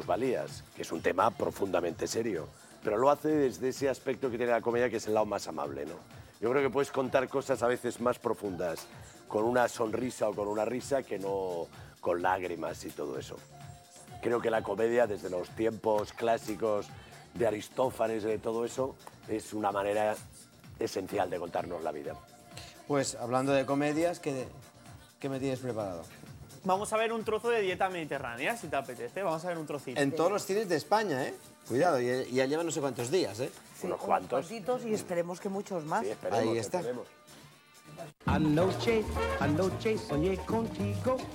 minusvalías, que es un tema profundamente serio. Pero lo hace desde ese aspecto que tiene la comedia, que es el lado más amable, ¿no? Yo creo que puedes contar cosas a veces más profundas con una sonrisa o con una risa que no con lágrimas y todo eso. Creo que la comedia, desde los tiempos clásicos de Aristófanes y de todo eso, es una manera esencial de contarnos la vida. Pues hablando de comedias, ¿qué me tienes preparado? Vamos a ver un trozo de dieta mediterránea, si te apetece. Vamos a ver un trocito. En todos los cines de España, ¿eh? Cuidado, y ya lleva no sé cuántos días, ¿eh? Sí, unos cuantos. Y esperemos que muchos más. Sí, esperemos, Ahí está. esperemos. Anoche soñé contigo